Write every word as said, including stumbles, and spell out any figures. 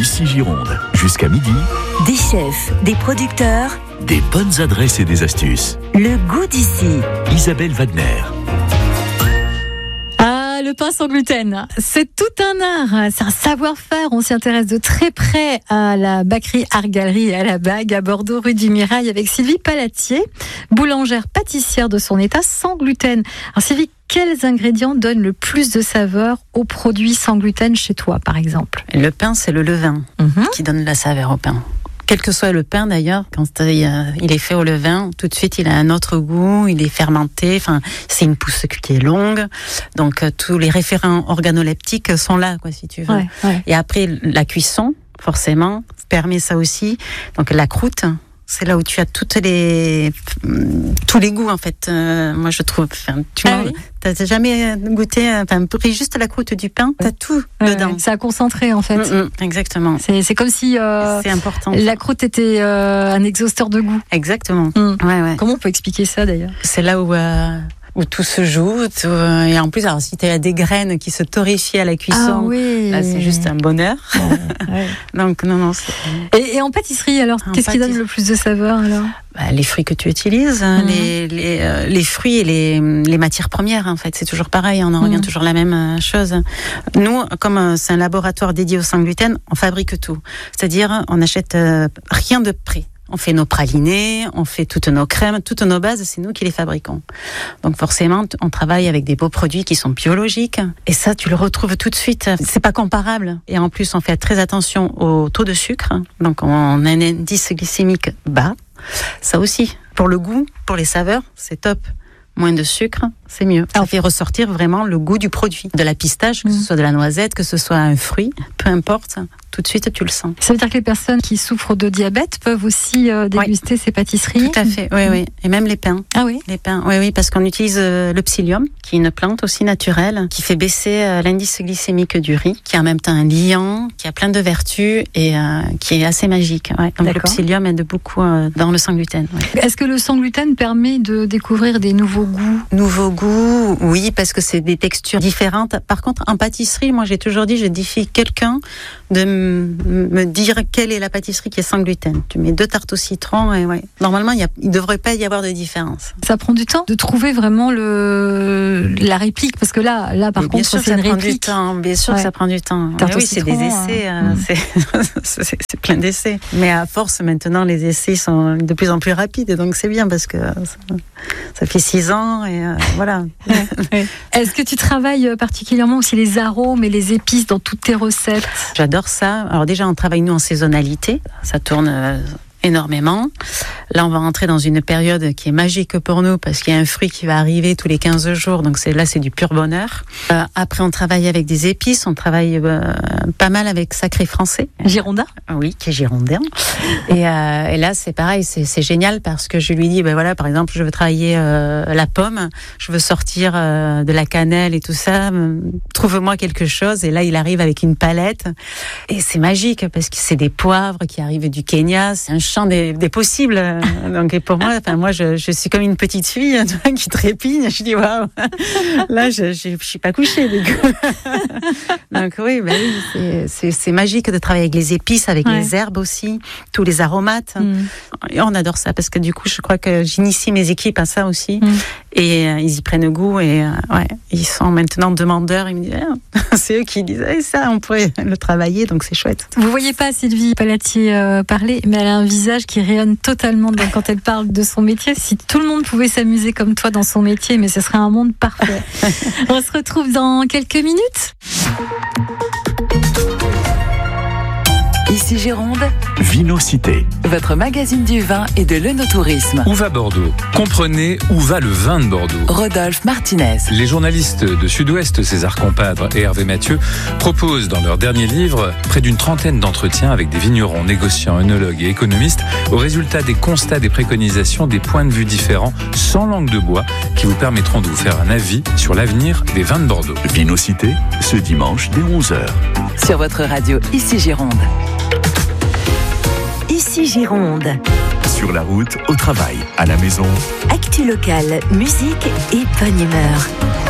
Ici Gironde, jusqu'à midi. Des chefs, des producteurs, des bonnes adresses et des astuces. Le goût d'ici. Isabelle Wagner. Ah, le pain sans gluten, c'est tout un art, c'est un savoir-faire. On s'y intéresse de très près à la Bacquerie Art Galerie et à la Bague à Bordeaux, rue du Mirail, avec Sylvie Palatier, boulangère pâtissière de son état sans gluten. Alors Sylvie, quels ingrédients donnent le plus de saveur aux produits sans gluten chez toi, par exemple? Le pain, c'est le levain mmh. qui donne la saveur au pain. Quel que soit le pain d'ailleurs, quand il est fait au levain, tout de suite il a un autre goût, il est fermenté, enfin, c'est une pousse qui est longue, donc euh, tous les référents organoleptiques sont là, quoi, si tu veux. Ouais, ouais. Et après, la cuisson, forcément, permet ça aussi. Donc la croûte, c'est là où tu as toutes les, tous les goûts en fait. Euh, moi je trouve. Enfin, tu ah m'as, oui t'as jamais goûté, enfin juste la croûte du pain, t'as tout ouais, dedans. Ouais, c'est à concentrer en fait. Mmh, mmh, exactement. C'est, c'est comme si euh, c'est important. La croûte était euh, un exhausteur de goût. Exactement. Mmh. Ouais, ouais. Comment on peut expliquer ça d'ailleurs? C'est là où. Euh, où tout se joue, tout, euh, et en plus, alors si tu as des graines qui se torréfient à la cuisson, ah oui. là, c'est juste un bonheur. Ouais, ouais. Donc non, non. C'est... Et, et en pâtisserie, alors, en qu'est-ce pâtisserie... qui donne le plus de saveur alors? Bah, les fruits que tu utilises, mmh. les, les, euh, les fruits et les, les matières premières, en fait, c'est toujours pareil, on en revient mmh. toujours à la même chose. Nous, comme euh, c'est un laboratoire dédié au sans gluten, on fabrique tout. C'est-à-dire, on n'achète euh, rien de prêt. On fait nos pralinés, on fait toutes nos crèmes, toutes nos bases, c'est nous qui les fabriquons. Donc forcément, on travaille avec des beaux produits qui sont biologiques. Et ça, tu le retrouves tout de suite. C'est pas comparable. Et en plus, on fait très attention au taux de sucre. Donc on a un indice glycémique bas. Ça aussi, pour le goût, pour les saveurs, c'est top. Moins de sucre, c'est mieux. Ça fait ressortir vraiment le goût du produit. De la pistache, que mmh. ce soit de la noisette, que ce soit un fruit, peu importe, tout de suite tu le sens. Ça veut dire que les personnes qui souffrent de diabète peuvent aussi euh, déguster oui. ces pâtisseries? Tout à fait, oui, oui. Et même les pains. Ah oui? Les pains, oui, oui, parce qu'on utilise euh, le psyllium, qui est une plante aussi naturelle, qui fait baisser euh, l'indice glycémique du riz, qui est en même temps un liant, qui a plein de vertus et euh, qui est assez magique. Ouais. Donc D'accord. le psyllium aide beaucoup euh, dans le sans gluten. Ouais. Est-ce que le sans gluten permet de découvrir des nouveaux goûts? Nouveaux goûts, oui, parce que c'est des textures différentes. Par contre, en pâtisserie, moi j'ai toujours dit, je défie quelqu'un de me dire quelle est la pâtisserie qui est sans gluten. Tu mets deux tartes au citron et ouais. Normalement, il ne devrait pas y avoir de différence. Ça prend du temps de trouver vraiment le, la réplique, parce que là, là par mais contre, c'est une réplique. Temps. Bien sûr ouais. que ça prend du temps. Tarte oui, au c'est citron, des essais. hein. euh, c'est, c'est, c'est plein d'essais. Mais à force, maintenant, les essais sont de plus en plus rapides. Donc c'est bien parce que ça, ça fait six ans et euh, voilà. Ouais, ouais. Est-ce que tu travailles particulièrement aussi les arômes et les épices dans toutes tes recettes? J'adore ça. Alors déjà, on travaille nous en saisonnalité. Ça tourne euh, énormément. Là, on va rentrer dans une période qui est magique pour nous parce qu'il y a un fruit qui va arriver tous les quinze jours. Donc c'est, là, c'est du pur bonheur. Euh, après, on travaille avec des épices. On travaille euh, pas mal avec Sacré Français. Girondin? Oui, qui est girondin. Et, euh, et là, c'est pareil. C'est, c'est génial parce que je lui dis, ben voilà, par exemple, je veux travailler euh, la pomme. Je veux sortir euh, de la cannelle et tout ça. Trouve-moi quelque chose. Et là, il arrive avec une palette. Et c'est magique parce que c'est des poivres qui arrivent du Kenya. C'est un champ des, des possibles. Donc, et pour moi, enfin, moi, je, je suis comme une petite fille tu vois, qui trépigne. Je dis, waouh, là, je, je, je suis pas couchée, du coup. Donc, oui, ben oui, c'est, c'est, c'est magique de travailler avec les épices, avec ouais. les herbes aussi, tous les aromates. Mm. Et on adore ça parce que du coup, je crois que j'initie mes équipes à ça aussi. Mm. Et euh, ils y prennent goût et euh, ouais, ils sont maintenant demandeurs. Ils me disent, ah, c'est eux qui disent, eh, ça, on pourrait le travailler, donc c'est chouette. Vous voyez pas Sylvie Palatier euh, parler, mais elle a un visage qui rayonne totalement quand elle parle de son métier. Si tout le monde pouvait s'amuser comme toi dans son métier, mais ce serait un monde parfait. On se retrouve dans quelques minutes. Ici Gironde, Vinocité, votre magazine du vin et de l'œnotourisme. Où va Bordeaux? Comprenez où va le vin de Bordeaux. Rodolphe Martinez. Les journalistes de Sud-Ouest, César Compadre et Hervé Mathieu, proposent dans leur dernier livre près d'une trentaine d'entretiens avec des vignerons, négociants, œnologues et économistes au résultat des constats, des préconisations, des points de vue différents, sans langue de bois, qui vous permettront de vous faire un avis sur l'avenir des vins de Bordeaux. Vinocité, ce dimanche dès onze heures. Sur votre radio Ici Gironde. Ici Gironde. Sur la route, au travail, à la maison. Actu locale, musique et bonne humeur.